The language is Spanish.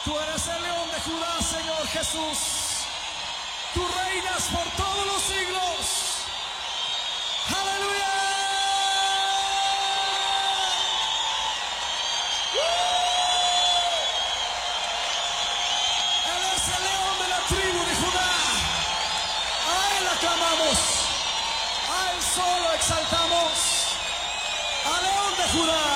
Tú eres el león de Judá, Señor Jesús. Tú reinas por todos los siglos. ¡Aleluya! Él es el león de la tribu de Judá. A Él aclamamos. A Él solo exaltamos. Al león de Judá.